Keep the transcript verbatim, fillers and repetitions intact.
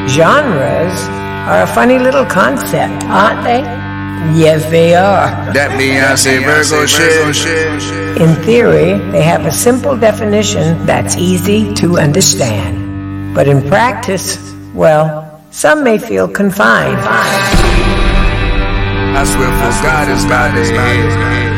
Genres are a funny little concept, aren't they? Yes, they are. That Beyonce Virgo shit. In theory, they have a simple definition that's easy to understand. But in practice, well, some may feel confined. I swear for God is God is God is God.